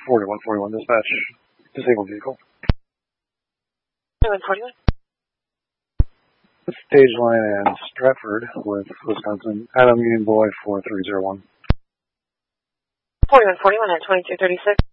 4141 dispatch. Disabled vehicle. 4141. Stage line and Stratford with Wisconsin. Adam Union Boy 4301. 4141 at 2236.